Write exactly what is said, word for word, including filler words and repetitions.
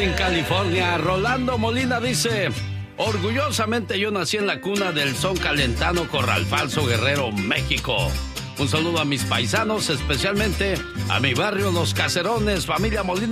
Irvine, California. Rolando Molina dice: orgullosamente yo nací en la cuna del son calentano, Corral Falso, Guerrero, México. Un saludo a mis paisanos, especialmente a mi barrio Los Caserones, familia Molina.